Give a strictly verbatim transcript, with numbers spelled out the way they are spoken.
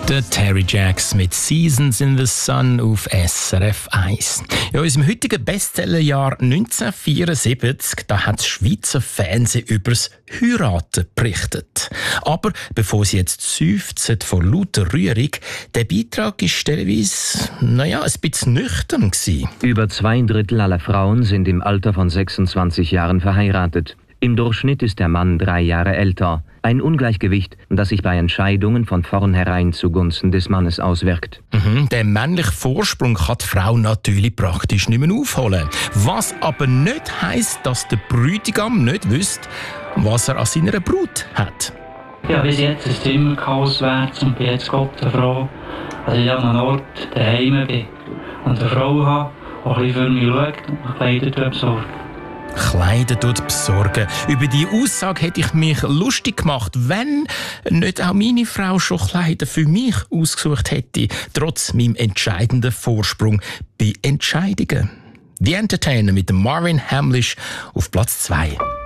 Der Terry Jacks mit «Seasons in the Sun» auf S R F eins. In unserem heutigen Bestsellerjahr neunzehnhundertvierundsiebzig da hat das Schweizer Fernsehen über das Heiraten berichtet. Aber bevor sie jetzt seufzen vor lauter Rührung, der Beitrag war teilweise, naja, ein bisschen nüchtern gewesen. Über zwei Drittel aller Frauen sind im Alter von sechsundzwanzig Jahren verheiratet. Im Durchschnitt ist der Mann drei Jahre älter. Ein Ungleichgewicht, das sich bei Entscheidungen von vornherein zugunsten des Mannes auswirkt. Mhm, der männliche Vorsprung kann die Frau natürlich praktisch nicht mehr aufholen. Was aber nicht heisst, dass der Bräutigam nicht wüsste, was er an seiner Brut hat. Ja, bis jetzt ein Zimmer auswärts und bin jetzt Gott froh, dass ich an einem Ort daheim bin und eine Frau habe, die ein bisschen für mich schaut und Kleider besorgt. Kleider besorgen. Über diese Aussage hätte ich mich lustig gemacht, wenn nicht auch meine Frau schon Kleider für mich ausgesucht hätte, trotz meinem entscheidenden Vorsprung bei Entscheidungen. Die Entertainer mit dem Marvin Hamlisch auf Platz zwei.